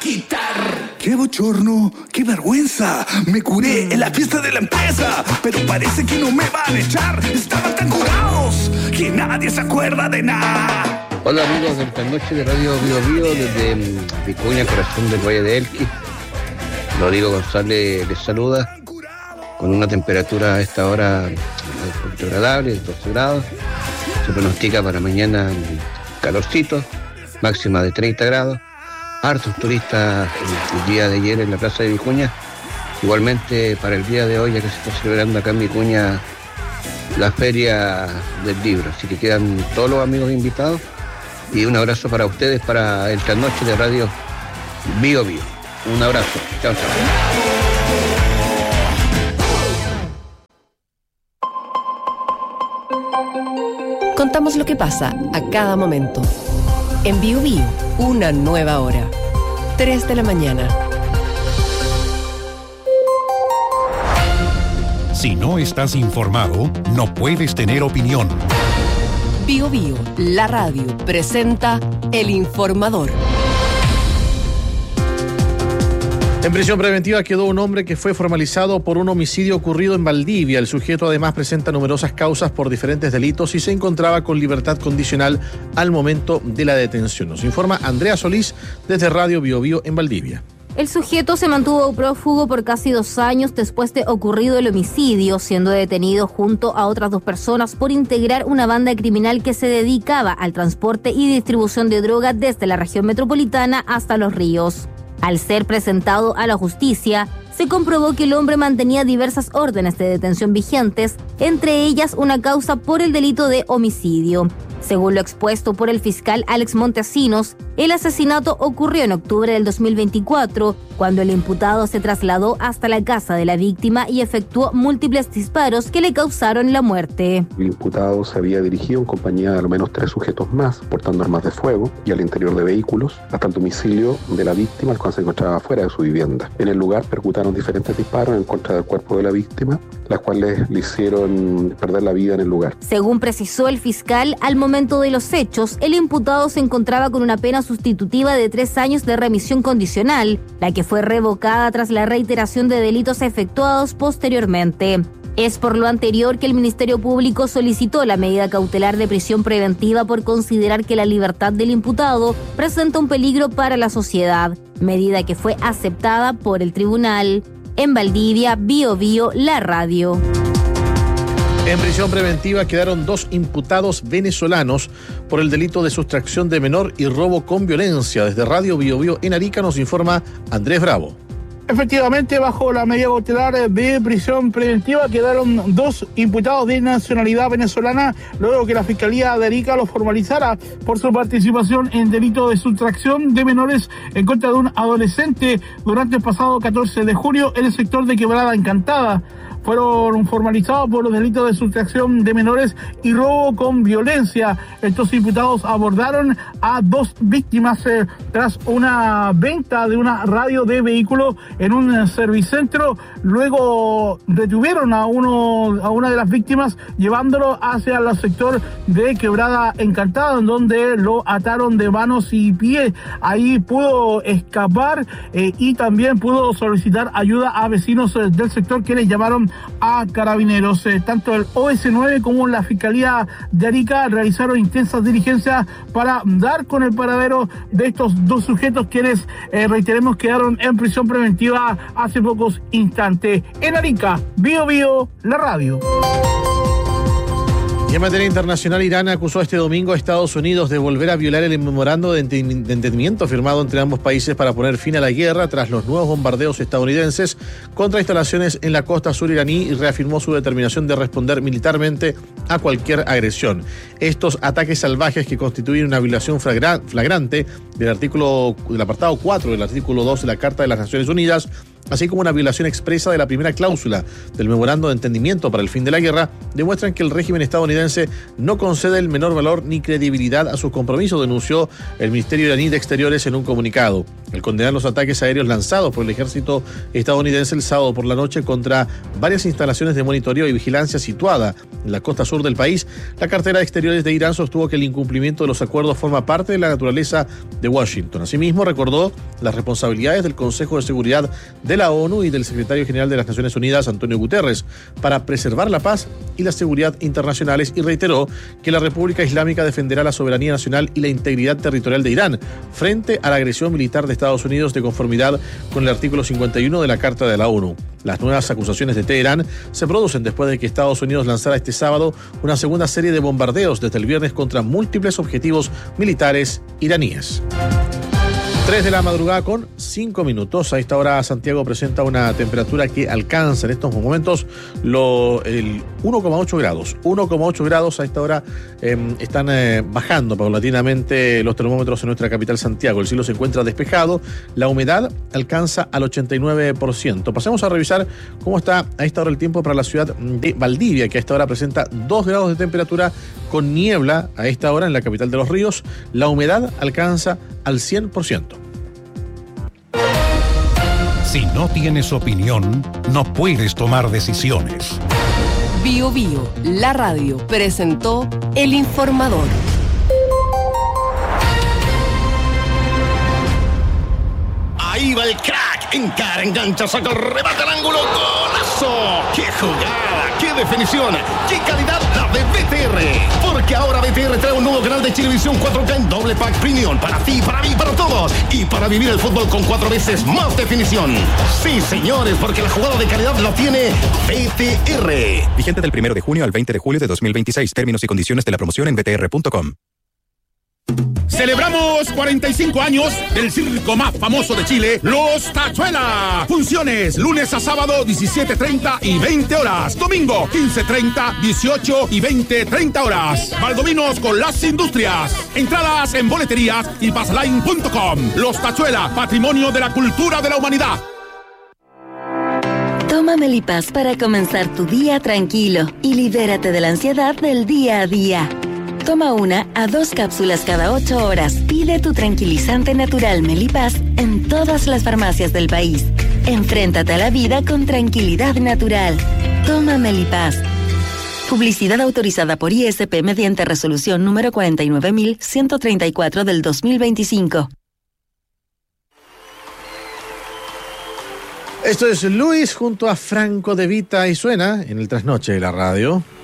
Quitar. ¡Qué bochorno! ¡Qué vergüenza! Me curé en la fiesta de la empresa, pero parece que no me van a echar. Estaban tan curados que nadie se acuerda de nada. Hola amigos de esta noche de Radio Bio Bio desde Vicuña, corazón del Valle de Elqui. Rodrigo González les saluda con una temperatura a esta hora un poquito agradable, 12 grados. Se pronostica para mañana calorcito, máxima de 30 grados. Hartos turistas el día de ayer en la plaza de Vicuña. Igualmente para el día de hoy, ya que se está celebrando acá en Vicuña la feria del libro. Así que quedan todos los amigos invitados. Y un abrazo para ustedes para esta noche de Radio Bio Bio. Un abrazo. Chao, chao. Contamos lo que pasa a cada momento. En Bio Bio, una nueva hora. 3 de la mañana. Si no estás informado, no puedes tener opinión. Bio Bio, la radio, presenta El Informador. En prisión preventiva quedó un hombre que fue formalizado por un homicidio ocurrido en Valdivia. El sujeto además presenta numerosas causas por diferentes delitos y se encontraba con libertad condicional al momento de la detención. Nos informa Andrea Solís desde Radio Bio Bio en Valdivia. El sujeto se mantuvo prófugo por casi 2 años después de ocurrido el homicidio, siendo detenido junto a otras 2 personas por integrar una banda criminal que se dedicaba al transporte y distribución de droga desde la región metropolitana hasta Los Ríos. Al ser presentado a la justicia, se comprobó que el hombre mantenía diversas órdenes de detención vigentes, entre ellas una causa por el delito de homicidio. Según lo expuesto por el fiscal Alex Montesinos, el asesinato ocurrió en octubre del 2024, cuando el imputado se trasladó hasta la casa de la víctima y efectuó múltiples disparos que le causaron la muerte. El imputado se había dirigido en compañía de al menos 3 sujetos más, portando armas de fuego y al interior de vehículos, hasta el domicilio de la víctima, el cual se encontraba fuera de su vivienda. En el lugar percutaron diferentes disparos en contra del cuerpo de la víctima, las cuales le hicieron perder la vida en el lugar. Según precisó el fiscal, al momento de los hechos, el imputado se encontraba con una pena sustitutiva de 3 años de remisión condicional, la que fue revocada tras la reiteración de delitos efectuados posteriormente. Es por lo anterior que el Ministerio Público solicitó la medida cautelar de prisión preventiva por considerar que la libertad del imputado presenta un peligro para la sociedad, medida que fue aceptada por el tribunal. En Valdivia, Bio Bio, la radio. En prisión preventiva quedaron 2 imputados venezolanos por el delito de sustracción de menor y robo con violencia. Desde Radio Bio Bio en Arica nos informa Andrés Bravo. Efectivamente, bajo la medida cautelar de prisión preventiva quedaron 2 imputados de nacionalidad venezolana, luego que la Fiscalía de Arica los formalizara por su participación en delito de sustracción de menores en contra de un adolescente durante el pasado 14 de junio en el sector de Quebrada Encantada. Fueron formalizados por los delitos de sustracción de menores y robo con violencia. Estos imputados abordaron a 2 víctimas tras una venta de una radio de vehículo en un servicentro. Luego detuvieron a una de las víctimas llevándolo hacia el sector de Quebrada Encantada, en donde lo ataron de manos y pies. Ahí pudo escapar y también pudo solicitar ayuda a vecinos del sector que les llamaron a carabineros. Tanto el OS9 como la Fiscalía de Arica realizaron intensas diligencias para dar con el paradero de estos 2 sujetos, quienes, reiteremos, quedaron en prisión preventiva hace pocos instantes. En Arica, Bio Bio, la radio. Y en materia internacional, Irán acusó este domingo a Estados Unidos de volver a violar el memorando de entendimiento firmado entre ambos países para poner fin a la guerra tras los nuevos bombardeos estadounidenses contra instalaciones en la costa sur iraní, y reafirmó su determinación de responder militarmente a cualquier agresión. Estos ataques salvajes, que constituyen una violación flagrante del apartado 4 del artículo 2 de la Carta de las Naciones Unidas, así como una violación expresa de la primera cláusula del memorando de entendimiento para el fin de la guerra, demuestran que el régimen estadounidense no concede el menor valor ni credibilidad a sus compromisos, denunció el Ministerio iraní de Exteriores en un comunicado. Al condenar los ataques aéreos lanzados por el ejército estadounidense el sábado por la noche contra varias instalaciones de monitoreo y vigilancia situada en la costa sur del país, la cartera de Exteriores de Irán sostuvo que el incumplimiento de los acuerdos forma parte de la naturaleza de Washington. Asimismo, recordó las responsabilidades del Consejo de Seguridad de la ONU y del secretario general de las Naciones Unidas, Antonio Guterres, para preservar la paz y la seguridad internacionales, y reiteró que la República Islámica defenderá la soberanía nacional y la integridad territorial de Irán frente a la agresión militar de Estados Unidos de conformidad con el artículo 51 de la Carta de la ONU. Las nuevas acusaciones de Teherán se producen después de que Estados Unidos lanzara este sábado una segunda serie de bombardeos desde el viernes contra múltiples objetivos militares iraníes. 3 de la madrugada con 5 minutos. A esta hora Santiago presenta una temperatura que alcanza en estos momentos el 1,8 grados. 1,8 grados a esta hora. Están bajando paulatinamente los termómetros en nuestra capital Santiago. El cielo se encuentra despejado. La humedad alcanza al 89%. Pasemos a revisar cómo está a esta hora el tiempo para la ciudad de Valdivia, que a esta hora presenta 2 grados de temperatura con niebla a esta hora en la capital de los ríos. La humedad alcanza al 100%. Si no tienes opinión, no puedes tomar decisiones. Bio Bio, la radio, presentó El Informador. Ahí va el crack, encara, engancha, saca el remate al ángulo, golazo. ¡Qué jugada! ¡Qué definición! ¡Qué calidad la de BTR! Porque ahora BTR trae un nuevo canal de Chilevisión 4K en doble pack premium para ti, para mí, para todos, y para vivir el fútbol con 4 veces más definición. Sí, señores, porque la jugada de calidad la tiene BTR. Vigente del 1 de junio al 20 de julio de 2026. Términos y condiciones de la promoción en btr.com. Celebramos 45 años del circo más famoso de Chile, Los Tachuelas. Funciones lunes a sábado 17:30 y 20 horas. Domingo 15:30, 18 y 20:30 horas. Valdominos con las industrias. Entradas en boleterías y pasaline.com. Los Tachuelas, patrimonio de la cultura de la humanidad. Toma Melipaz para comenzar tu día tranquilo y libérate de la ansiedad del día a día. Toma 1 a 2 cápsulas cada 8 horas. Pide tu tranquilizante natural Melipaz en todas las farmacias del país. Enfréntate a la vida con tranquilidad natural. Toma Melipaz. Publicidad autorizada por ISP mediante resolución número 49.134 del 2025. Esto es Luis junto a Franco De Vita y suena en el trasnoche de la radio.